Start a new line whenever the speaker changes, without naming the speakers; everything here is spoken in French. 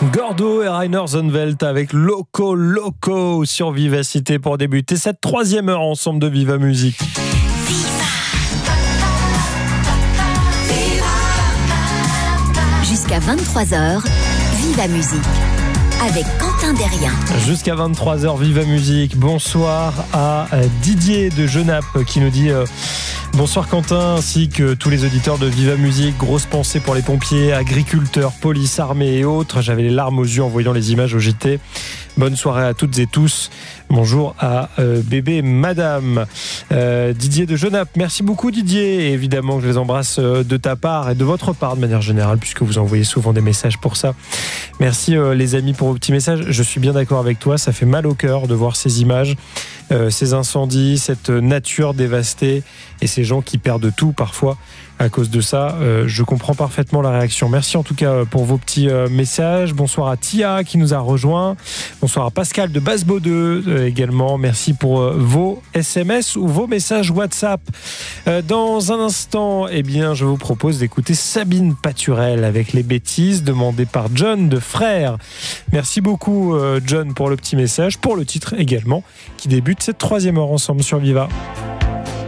Gordo et Rainer Zonneveld avec Loco sur Vivacité pour débuter cette troisième heure ensemble de Viva Musique.
Jusqu'à 23h, Viva Musique avec Quentin Derrien.
Jusqu'à 23h, Viva Musique. Bonsoir à Didier de Genappe qui nous dit bonsoir Quentin, ainsi que tous les auditeurs de Viva Musique. Grosse pensée pour les pompiers, agriculteurs, police, armée et autres. J'avais les larmes aux yeux en voyant les images au JT. Bonne soirée à toutes et tous. Bonjour à bébé madame. Didier de Genappe, merci beaucoup Didier. Et évidemment, je les embrasse de ta part et de votre part de manière générale, puisque vous envoyez souvent des messages pour ça. Merci les amis pour vos petits messages. Je suis bien d'accord avec toi, ça fait mal au cœur de voir ces images, ces incendies, cette nature dévastée et ces gens qui perdent tout parfois à cause de ça. Je comprends parfaitement la réaction. Merci en tout cas pour vos petits messages. Bonsoir à Tia qui nous a rejoint. Bonsoir à Pascal de Basse-Baudeux également. Merci pour vos SMS ou vos messages WhatsApp. Dans un instant, eh bien, je vous propose d'écouter Sabine Paturel avec Les Bêtises, demandées par John de Frères. Merci beaucoup John pour le petit message, pour le titre également, qui débute cette troisième heure ensemble sur Viva.